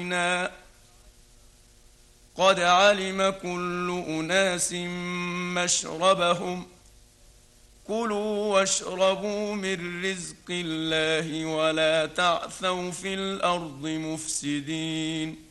قد علم كل أناس مشربهم كلوا واشربوا من رزق الله ولا تعثوا في الأرض مفسدين